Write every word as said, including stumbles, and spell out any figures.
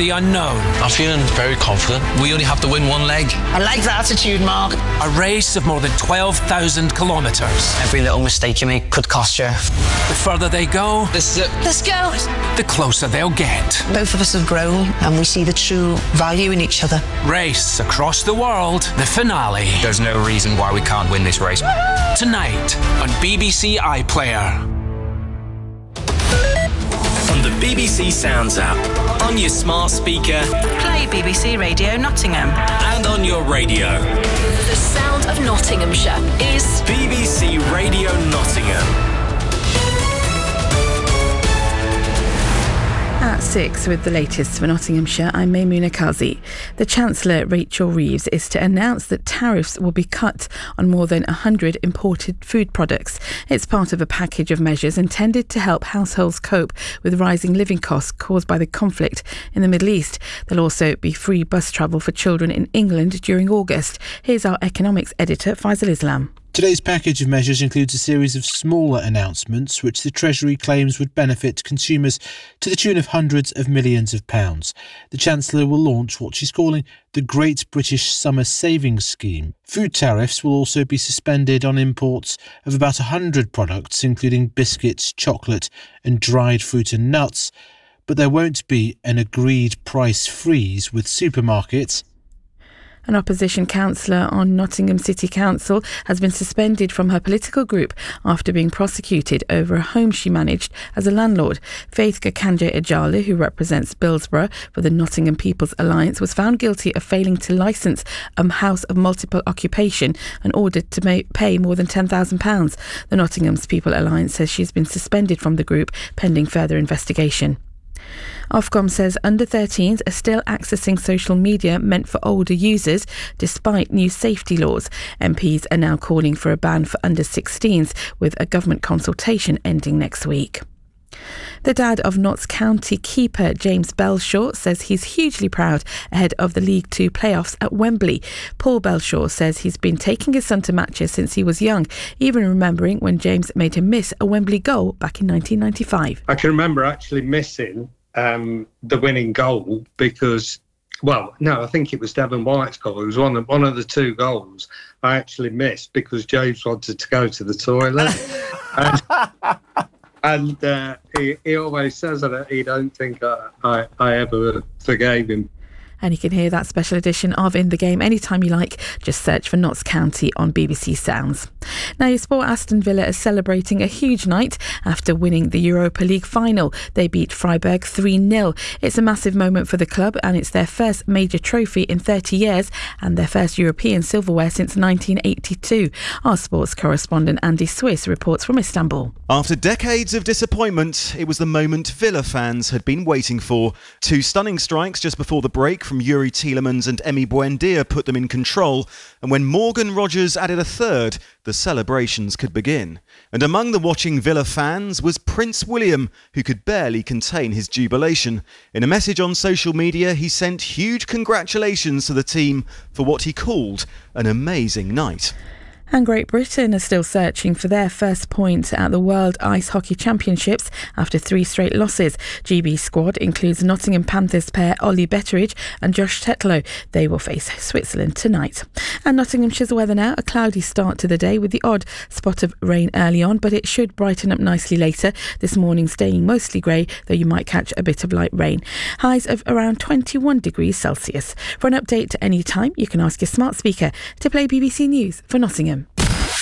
the unknown. I'm feeling very confident. We only have to win one leg. I like the attitude, Mark. A race of more than twelve thousand kilometres. Every little mistake you make could cost you. The further they go, This is it. Let's go. the closer they'll get. Both of us have grown and we see the true value in each other. Race across the world, the finale. There's no reason why we can't win this race. Tonight on B B C iPlayer. On the B B C Sounds app, on your smart speaker, Play B B C Radio Nottingham. and on your radio. The sound of Nottinghamshire is B B C Radio Nottingham. At six with the latest for Nottinghamshire, I'm Maimouna Kazi. The Chancellor, Rachel Reeves, is to announce that tariffs will be cut on more than one hundred imported food products. It's part of a package of measures intended to help households cope with rising living costs caused by the conflict in the Middle East. There'll also be free bus travel for children in England during August. Here's our economics editor, Faisal Islam. Today's package of measures includes a series of smaller announcements which the Treasury claims would benefit consumers to the tune of hundreds of millions of pounds. The Chancellor will launch what she's calling the Great British Summer Savings Scheme. Food tariffs will also be suspended on imports of about one hundred products, including biscuits, chocolate and dried fruit and nuts. But there won't be an agreed price freeze with supermarkets. An opposition councillor on Nottingham City Council has been suspended from her political group after being prosecuted over a home she managed as a landlord. Faith Gakanje Ejala, who represents Billsborough for the Nottingham People's Alliance, was found guilty of failing to licence a house of multiple occupation and ordered to ma- pay more than ten thousand pounds. The Nottingham's People Alliance says she's been suspended from the group pending further investigation. Ofcom says under thirteens are still accessing social media meant for older users despite new safety laws. M Ps are now calling for a ban for under sixteens, with a government consultation ending next week. The dad of Notts County keeper James Belshaw says he's hugely proud ahead of the League Two playoffs at Wembley. Paul Belshaw says he's been taking his son to matches since he was young, even remembering when James made him miss a Wembley goal back in nineteen ninety-five. I can remember actually missing um, the winning goal because, well, no, I think it was Devon White's goal. It was one of, one of the two goals I actually missed because James wanted to go to the toilet. and, And uh, he, he always says that he don't think I, I, I ever forgave him. And you can hear that special edition of In the Game anytime you like. Just search for Notts County on B B C Sounds. Now, your sport Aston Villa is celebrating a huge night after winning the Europa League final. They beat Freiburg three nil. It's a massive moment for the club and it's their first major trophy in thirty years and their first European silverware since nineteen eighty-two. Our sports correspondent Andy Swiss reports from Istanbul. After decades of disappointment, it was the moment Villa fans had been waiting for. Two stunning strikes just before the break from Yuri Tielemans and Emi Buendia put them in control, and when Morgan Rogers added a third, the celebrations could begin. And among the watching Villa fans was Prince William, who could barely contain his jubilation. In a message on social media, he sent huge congratulations to the team for what he called an amazing night. And Great Britain are still searching for their first point at the World Ice Hockey Championships after three straight losses. G B squad includes Nottingham Panthers pair Ollie Betteridge and Josh Tetlow. They will face Switzerland tonight. And Nottinghamshire's weather now, a cloudy start to the day with the odd spot of rain early on, but it should brighten up nicely later. This morning staying mostly grey, though you might catch a bit of light rain. Highs of around twenty-one degrees Celsius. For an update at any time, you can ask your smart speaker to play B B C News for Nottingham.